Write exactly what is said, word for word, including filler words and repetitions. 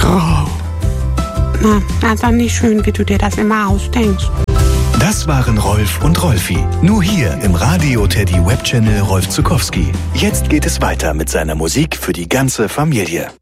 Grau. Na, also nicht schön, wie du dir das immer ausdenkst. Das waren Rolf und Rolfi. Nur hier im Radio Teddy Webchannel Rolf Zuckowski. Jetzt geht es weiter mit seiner Musik für die ganze Familie.